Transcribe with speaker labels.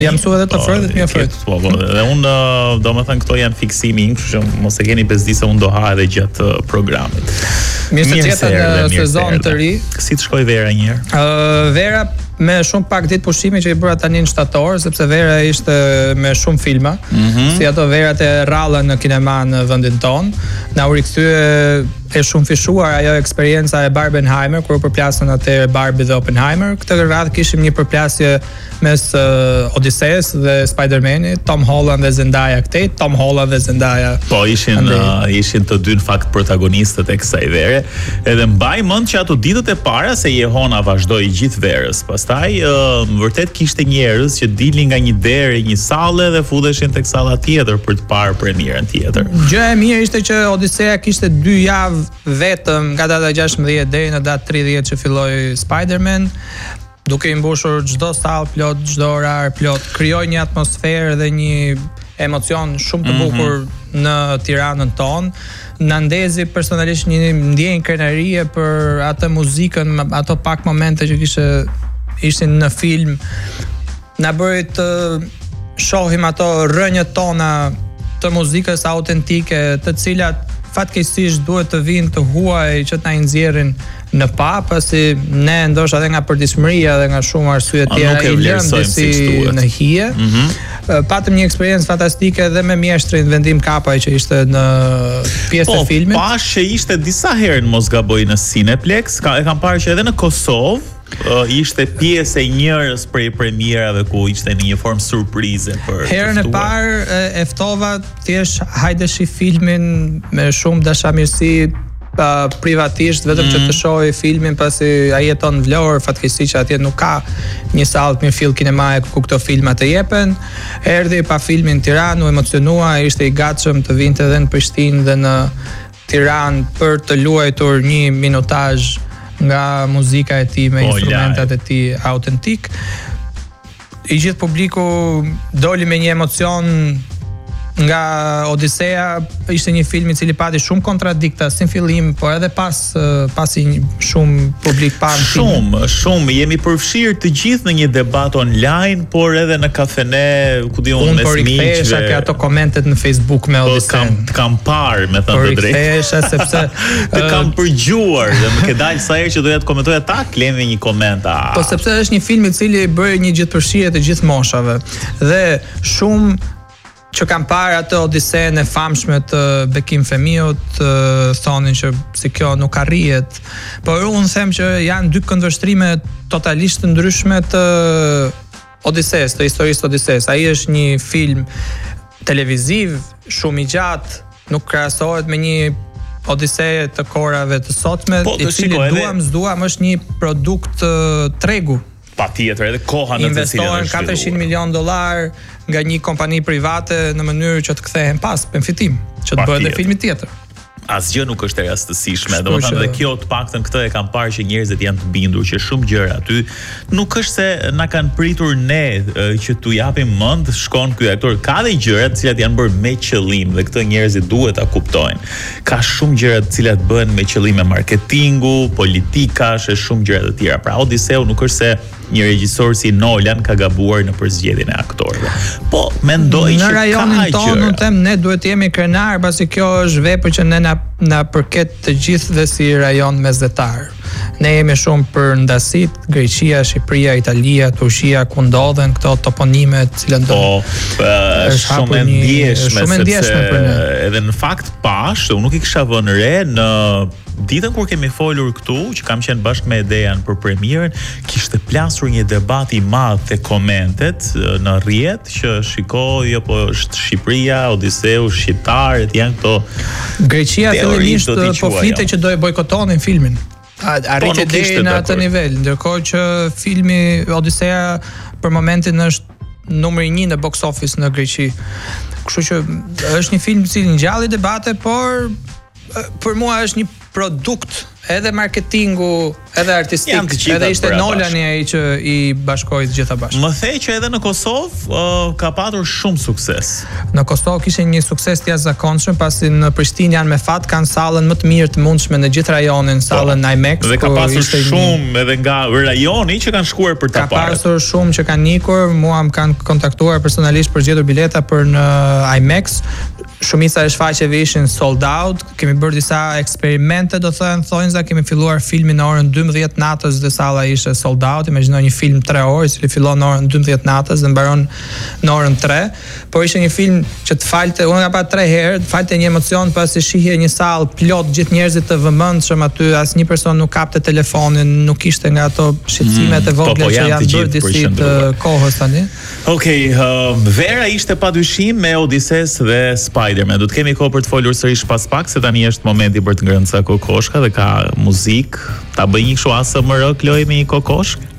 Speaker 1: Jam mësuar edhe të afroj dhe të mjafroj.
Speaker 2: Po, dhe unë domethënë këto janë fiksimi im, kështu që mos e keni bezdi se unë do ha edhe gjatë programit.
Speaker 1: Mirë se jeta në sezon të ri.
Speaker 2: Si të shkoj Vera një herë?
Speaker 1: Vera me shumë pak ditë pushimi që i bëra tani në shtator, sepse Vera ishte me shumë filma, si ato Verat e rralla në kinema në vendin ton. Na u rikthye e shumë fishuar ajo eksperienca e Barbenheimer, kur u përplasën atëherë Barbie dhe Oppenheimer. Këtë radhë kishim një përplasje mes Odiseus dhe Spider-Manit, Tom Holland dhe Zendaya këtej, Tom Holland dhe Zendaya.
Speaker 2: Po ishin të dy në fakt protagonistët e kësaj vere. Edhe mbaj mend që ato ditët e para se Jehona vazhdoi gjithë verës. Pastaj vërtet kishte njerëz që dilnin nga një derë, një sallë dhe futeshin tek salla tjetër për të parë premierën tjetër.
Speaker 1: Gjë e mirë ishte që Odisea kishte 2 javë vetëm nga data 16 deri në datë 30 që filloi Spider-Man, duke i mbushur çdo sallë plot, çdo orar plot, krijoi një atmosferë dhe një emocion shumë të bukur në Tiranën tonë. Na ndezi personalisht një ndjenjë krenarie për atë muzikën, ato pak momente që ishin në film. Na bëri të shohim ato rrënjët tona të muzikës autentike, të cilat fatkeqësisht duhet të vinë të huaj që të na nxjerrin në pa, pasi ne ndoshta edhe nga përditshmëria dhe nga shumë arsye të tjera i lëmë disi në hije. Patëm një eksperiencë fantastike dhe me mjeshtrin Vendim Kapaj që ishte në pjesë të filmit.
Speaker 2: Po, pash që ishte disa herë në mos gaboj në Cineplex, e kam parë që edhe në Kosovë ishte pjesë e njërës prej premierave ku ishte në një formë surprize për
Speaker 1: herën e parë e ftova thjesht hajde shi filmin me shumë dashamirësi privatisht vetëm që të shohë filmin, pasi ai jeton në Vlorë, fatkeqësisht që atje nuk ka një sallë me fill kinemaje ku këto filma të jepen. Erdhi pa filmin në Tiranë, u emocionua, ishte i gatshëm të vinte edhe në Prishtinë dhe në Tiranë për të luajtur një minutazh nga muzika e tij me instrumentat e tij autentik. I gjithë publiku doli me një emocion nga Odisea. Ishte një film i cili pati shumë kontradikta si në fillim, por edhe pasi shumë publik pa në film.
Speaker 2: Shumë jemi përfshirë të gjithë në një debat online, por edhe në kafene, ku di unë,
Speaker 1: me rikthesha ke ato komentet në Facebook me Odiseen.
Speaker 2: Kam parë, me thënë të drejtë.
Speaker 1: Rikthesha sepse
Speaker 2: të kam përgjuar dhe më ke dalë sa herë që doja të komentoja ta, klemi një koment.
Speaker 1: Po sepse është një film i cili bëri një gjithëpërfshirje të gjithë moshave dhe shumë që kam parë atë Odiseen e famshme të Bekim Femiut, thonin që si kjo nuk arrihet, por unë them që janë dy këndvështrime totalisht të ndryshme të Odisees, të historisë të Odisees. Ai është një film televiziv, shumë i gjatë, nuk krahasohet me një Odise të korave të sotme, i cili duam është një produkt tregu.
Speaker 2: Patjetër, edhe koha në të cilën
Speaker 1: investohen $400 million nga një kompani private në mënyrë që të kthehen pas me fitim, që të bëhet edhe filmi tjetër.
Speaker 2: Asgjë nuk është e rastësishme. Domethënë dhe kjo të paktën këtë e kam parë që njerëzit janë të bindur që shumë gjëra aty nuk është se na kanë pritur ne që t'u japim mend, shkon ky aktor. Ka dhe gjëra të cilat janë bërë me qëllim dhe këtë njerëzit duhet ta kuptojnë. Ka shumë gjëra të cilat bëhen me qëllime marketingu, politikash e shumë gjëra të tjera. Pra Odiseu nuk është se një regjisor si Nolan ka gabuar në përzgjedhjen e aktorëve. Po mendoj që
Speaker 1: në rajonin tonë unë them ne duhet të jemi krenar, pasi kjo është vepër që ne na përket të gjithëve si rajon mesdhetar. Ne jemi shumë për ndasit, Greqia, Shqipëria, Italia, Turqia, ku ndodhen këto toponime të cilat
Speaker 2: shumë e ndjeshme
Speaker 1: për ne.
Speaker 2: Edhe në fakt unë nuk i kisha vënë re në ditën kur kemi folur këtu, që kam qenë bashkë me Edejan për premierën, kishte plasur një debat i madh te komentet në rrjet që shikoj, po është Shqipëria, Odiseu, shqiptarët janë këto.
Speaker 1: Greqia fillimisht po flite që do e bojkotonin filmin. Arriti deri në atë nivel, ndërkohë që filmi Odisea për momentin është numri 1 në box office në Greqi. Kështu që është një film i cili ngjalli debate, por për mua është një produkt edhe marketingu, edhe artistik, edhe ishte Nolani ai që i bashkoi të gjitha bashkë.
Speaker 2: Më the që edhe në Kosovë ka patur shumë sukses.
Speaker 1: Në Kosovë kishte një sukses të jashtëzakonshëm, pasi në Prishtinë janë me fat kanë sallën më të mirë të mundshme në gjithë rajonin, sallën IMAX.
Speaker 2: Dhe ka pasur shumë edhe nga rajoni që kanë shkuar për ta parë.
Speaker 1: Ka pasur shumë që kanë ikur, mua më kanë kontaktuar personalisht për gjetur bileta për në IMAX. Shumica e shfaqjeve ishin sold out. Kemi bërë disa eksperimente, do thonjza, kemi filluar filmin në orën 12 natës dhe salla ishte sold out. Imagjino një film 3 orë, i cili fillon në orën 12 natës dhe mbaron në orën 3. Por ishte një film që të falte, unë ka pa 3 herë, të falte një emocion pasi shihje një sallë plot gjithë njerëzit të vëmendshëm aty, asnjë person nuk kapte telefonin, nuk ishte nga ato shqetësimet e vogla që janë bërë disi të kohës tani.
Speaker 2: Okej, vera ishte padyshim me Odises dhe Spider-Man. Do të kemi kohë për të folur sërish pas pak, se tani është momenti për të ngrënë ca kokoshka dhe ka muzikë. Ta bëj një kështu ASMR, Kloj, me një kokoshk?